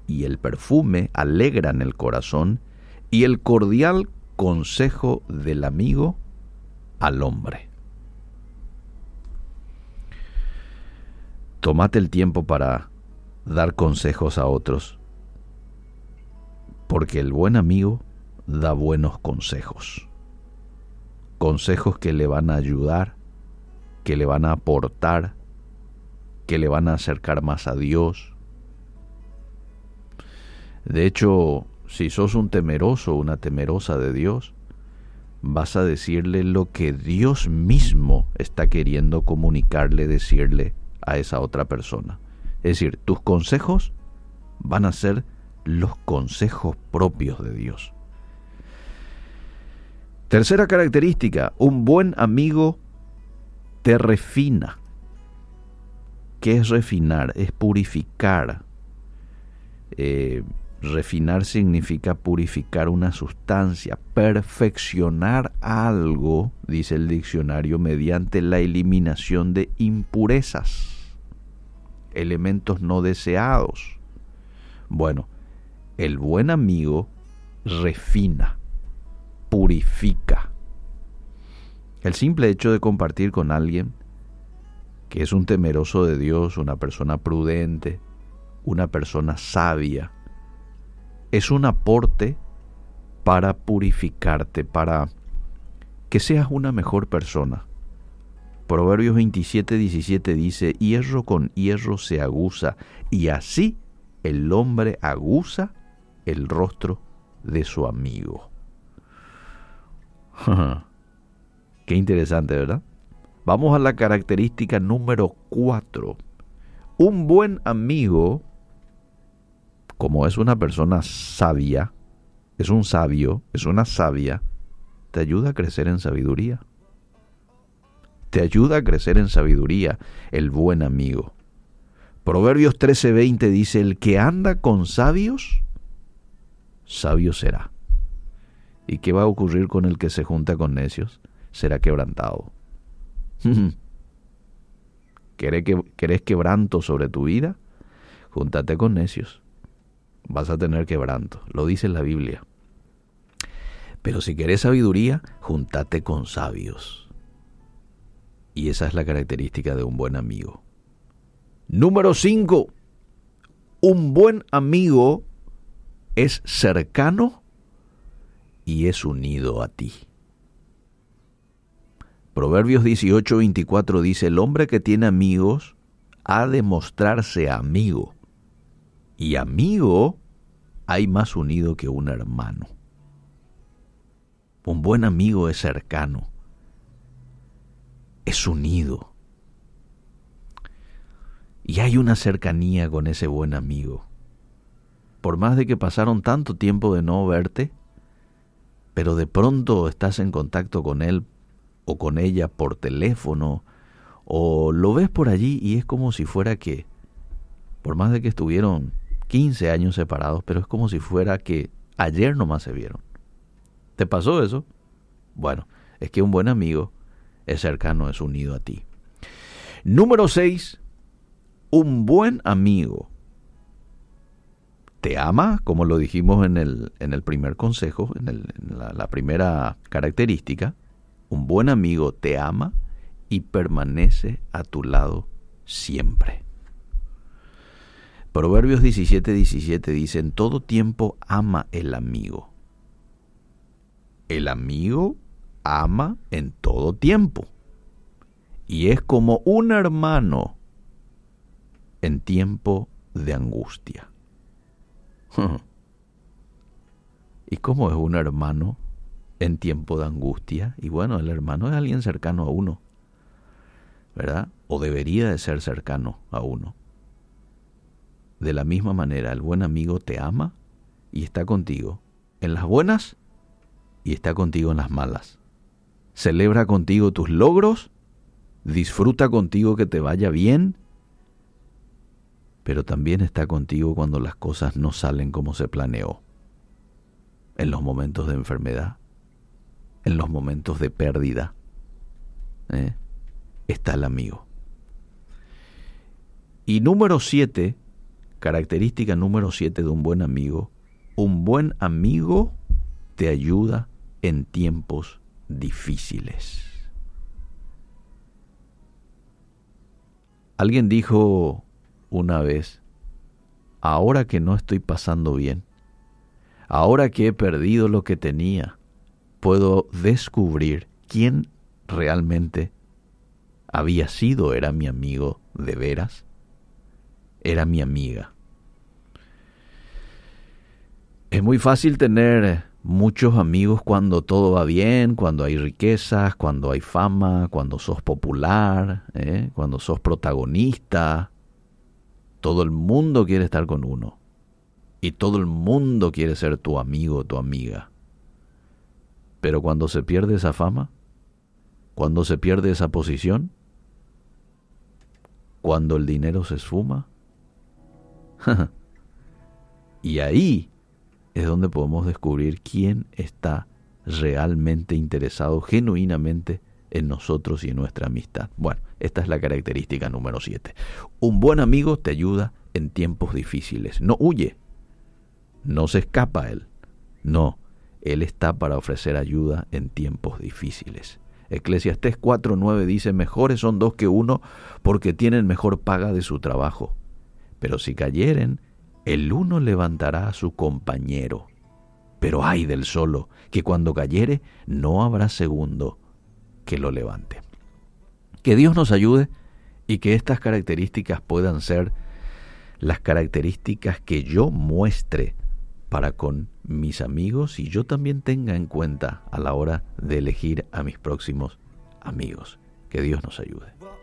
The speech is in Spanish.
y el perfume alegran el corazón, y el cordial consejo del amigo al hombre. Tómate el tiempo para dar consejos a otros, porque el buen amigo da buenos consejos. Consejos que le van a ayudar, que le van a aportar, que le van a acercar más a Dios. De hecho, si sos un temeroso o una temerosa de Dios, vas a decirle lo que Dios mismo está queriendo comunicarle, decirle a esa otra persona. Es decir, tus consejos van a ser los consejos propios de Dios. Tercera característica, un buen amigo te refina. ¿Qué es refinar? Es purificar. Refinar significa purificar una sustancia, perfeccionar algo, dice el diccionario, mediante la eliminación de impurezas, elementos no deseados. Bueno, el buen amigo refina, purifica. El simple hecho de compartir con alguien que es un temeroso de Dios, una persona prudente, una persona sabia, es un aporte para purificarte, para que seas una mejor persona. Proverbios 27:17 dice, hierro con hierro se aguza, y así el hombre aguza el rostro de su amigo. Qué interesante, ¿verdad? Vamos a la característica número 4. Un buen amigo, como es una persona sabia, es un sabio, es una sabia, te ayuda a crecer en sabiduría. Te ayuda a crecer en sabiduría el buen amigo. Proverbios 13:20 dice, el que anda con sabios, sabio será. ¿Y qué va a ocurrir con el que se junta con necios? Será quebrantado. ¿Querés quebranto sobre tu vida? Júntate con necios. Vas a tener quebranto, lo dice la Biblia. Pero si querés sabiduría, júntate con sabios. Y esa es la característica de un buen amigo. Número 5. Un buen amigo es cercano y es unido a ti. Proverbios 18:24 dice, el hombre que tiene amigos ha de mostrarse amigo. Y amigo hay más unido que un hermano. Un buen amigo es cercano, es unido. Y hay una cercanía con ese buen amigo. Por más de que pasaron tanto tiempo de no verte, pero de pronto estás en contacto con él o con ella por teléfono, o lo ves por allí y es como si fuera que, por más de que estuvieron 15 años separados, pero es como si fuera que ayer nomás se vieron. ¿Te pasó eso? Bueno, es que un buen amigo es cercano, es unido a ti. Número 6. Un buen amigo te ama, como lo dijimos en el primer consejo, en la primera característica. Un buen amigo te ama y permanece a tu lado siempre. Proverbios 17:17 dice, en todo tiempo ama el amigo. El amigo ama en todo tiempo. Y es como un hermano en tiempo de angustia. ¿Y cómo es un hermano en tiempo de angustia? Y bueno, el hermano es alguien cercano a uno, ¿verdad? O debería de ser cercano a uno. De la misma manera, el buen amigo te ama y está contigo en las buenas y está contigo en las malas. Celebra contigo tus logros, disfruta contigo que te vaya bien, pero también está contigo cuando las cosas no salen como se planeó. En los momentos de enfermedad, en los momentos de pérdida, está el amigo. Y número 7, Característica número 7 de un buen amigo. Un buen amigo te ayuda en tiempos difíciles. Alguien dijo una vez, ahora que no estoy pasando bien, ahora que he perdido lo que tenía, puedo descubrir quién realmente había sido, era mi amigo de veras, era mi amiga. Es muy fácil tener muchos amigos cuando todo va bien, cuando hay riquezas, cuando hay fama, cuando sos popular, cuando sos protagonista. Todo el mundo quiere estar con uno. Y todo el mundo quiere ser tu amigo o tu amiga. Pero cuando se pierde esa fama, cuando se pierde esa posición, cuando el dinero se esfuma, y ahí es donde podemos descubrir quién está realmente interesado, genuinamente, en nosotros y en nuestra amistad. Bueno, esta es la característica número 7. Un buen amigo te ayuda en tiempos difíciles. No huye, no se escapa él. No, él está para ofrecer ayuda en tiempos difíciles. Eclesiastés 4:9 dice, mejores son dos que uno porque tienen mejor paga de su trabajo. Pero si cayeren, el uno levantará a su compañero. Pero ay del solo, que cuando cayere no habrá segundo que lo levante. Que Dios nos ayude y que estas características puedan ser las características que yo muestre para con mis amigos y yo también tenga en cuenta a la hora de elegir a mis próximos amigos. Que Dios nos ayude.